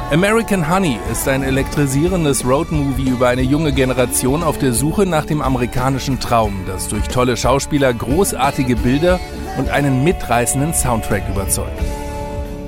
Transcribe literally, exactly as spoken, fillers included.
American Honey ist ein elektrisierendes Roadmovie über eine junge Generation auf der Suche nach dem amerikanischen Traum, das durch tolle Schauspieler, großartige Bilder und einen mitreißenden Soundtrack überzeugt.